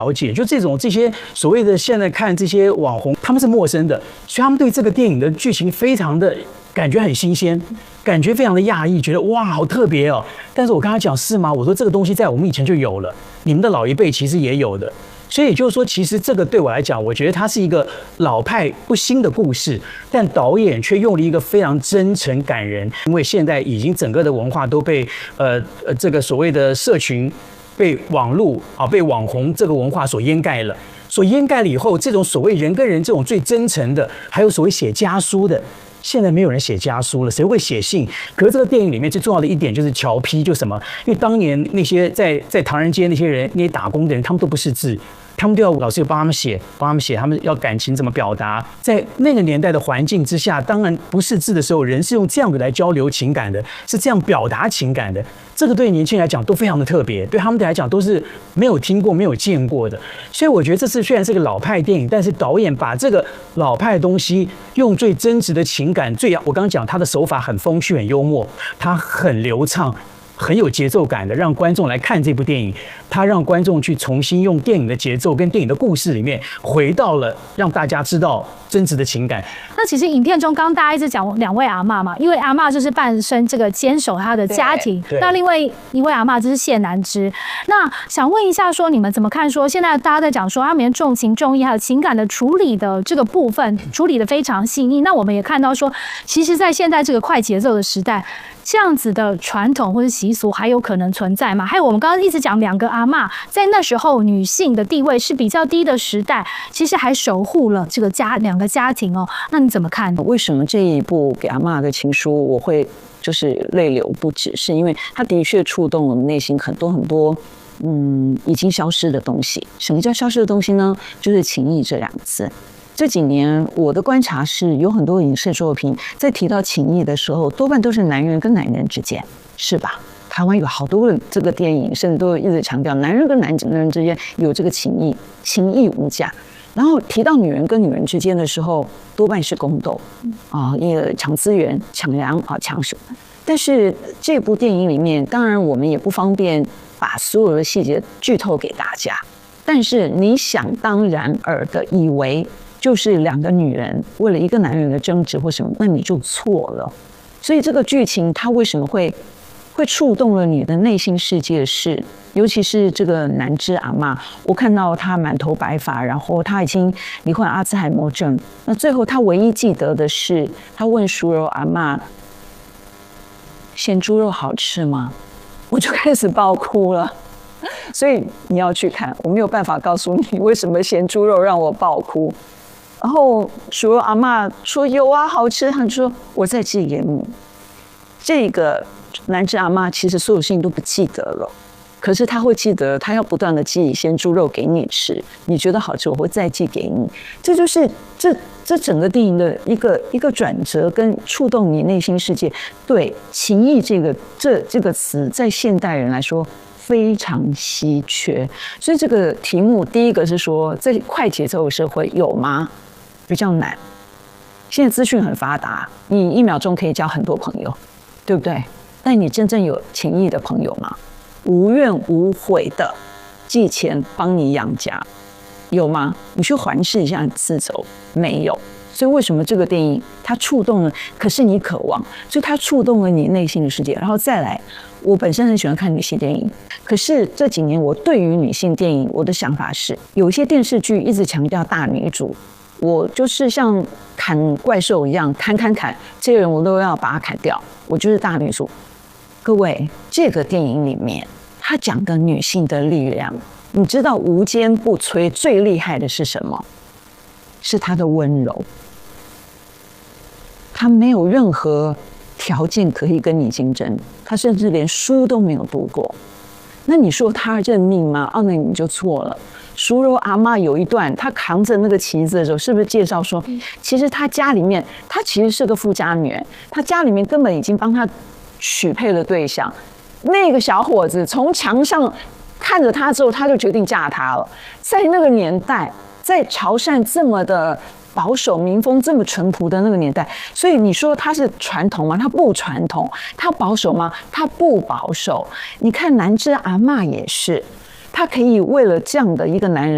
了解，就这些所谓的现在看这些网红，他们是陌生的，所以他们对这个电影的剧情非常的感觉很新鲜，感觉非常的讶异，觉得哇好特别哦。但是我跟他讲是吗？我说这个东西在我们以前就有了，你们的老一辈其实也有的。所以也就是说，其实这个对我来讲，我觉得它是一个老派不新的故事，但导演却用了一个非常真诚感人。因为现在已经整个的文化都被这个所谓的社群、被网络啊、被网红这个文化所掩盖了。所掩盖了以后，这种所谓人跟人这种最真诚的，还有所谓写家书的。现在没有人写家书了，谁会写信？可是这个电影里面最重要的一点就是侨批，就什么？因为当年那些在唐人街那些人，那些打工的人，他们都不识字，他们都要老师帮他们写，他们要感情怎么表达。在那个年代的环境之下，当然不识字的时候，人是用这样的来交流情感的，是这样表达情感的。这个对年轻人来讲都非常的特别，对他们来讲都是没有听过、没有见过的。所以我觉得这次虽然是个老派电影，但是导演把这个老派的东西用最真实的情感，我刚刚讲他的手法很风趣、很幽默，他很流畅。很有节奏感的，让观众来看这部电影，他让观众去重新用电影的节奏跟电影的故事里面，回到了让大家知道真实的情感。 那其实影片中，刚刚大家一直讲两位阿嬷嘛，一位阿嬷就是半生这个坚守她的家庭，那另外一位阿嬷就是谢南枝。那想问一下，说你们怎么看？说现在大家在讲说他们重情重义还有情感的处理的这个部分，处理的非常细腻。那我们也看到说，其实，在现在这个快节奏的时代，这样子的传统或是习俗还有可能存在吗？还有我们刚刚一直讲两个阿嬷，在那时候女性的地位是比较低的时代，其实还守护了这个两个家庭哦。那你怎么看？ 为什么这一部给阿嬷的情书我会就是泪流不止？是因为它的确触动了内心很多已经消失的东西。什么叫消失的东西呢？就是情义这两个字。这几年我的观察是，有很多影视作品在提到情义的时候，多半都是男人跟男人之间，是吧？台湾有好多这个电影，甚至都一直强调男人跟男人之间有这个情义，情义无价。然后提到女人跟女人之间的时候，多半是宫斗啊，因为抢资源、抢粮啊、抢什么。但是这部电影里面，当然我们也不方便把所有的细节剧透给大家，但是你想当然尔的以为就是两个女人为了一个男人的争执或什么，那你就错了。所以这个剧情它为什么会触动了你的内心世界是，尤其是这个南枝阿嬷，我看到她满头白发，然后她已经罹患阿兹海默症，那最后她唯一记得的是，她问淑柔阿嬷：“咸猪肉好吃吗？”我就开始爆哭了。所以你要去看，我没有办法告诉你为什么咸猪肉让我爆哭。然后淑柔阿嬷说有啊，好吃。她说我再寄给你。这个南枝阿嬷其实所有事情都不记得了，可是她会记得，她要不断的寄鲜猪肉给你吃，你觉得好吃，我会再寄给你。这就是这整个电影的一个转折，跟触动你内心世界。对，情义这个词，在现代人来说非常稀缺，所以这个题目第一个是说，在快节奏的社会有吗？比较难。现在资讯很发达，你1秒钟可以交很多朋友，对不对？但你真正有情义的朋友吗？无怨无悔的寄钱帮你养家，有吗？你去环视一下四周，没有。所以为什么这个电影它触动了？可是你渴望，所以它触动了你内心的世界。然后再来，我本身很喜欢看女性电影，可是这几年我对于女性电影，我的想法是，有一些电视剧一直强调大女主，我就是像砍怪兽一样，砍，这些人我都要把它砍掉，我就是大女主。各位，这个电影里面，它讲的女性的力量，你知道无坚不摧最厉害的是什么？是她的温柔。她没有任何条件可以跟你竞争，她甚至连书都没有读过。那你说她认命吗？那你就错了。淑柔阿嬷有一段，她扛着那个旗子的时候，是不是介绍说，其实她家里面，她其实是个富家女，她家里面根本已经帮她许配了对象。那个小伙子从墙上看着她之后，她就决定嫁他了。在那个年代，在潮汕这么的保守、民风这么淳朴的那个年代，所以你说他是传统吗？他不传统。他保守吗？他不保守。你看南枝阿嬷也是，他可以为了这样的一个男人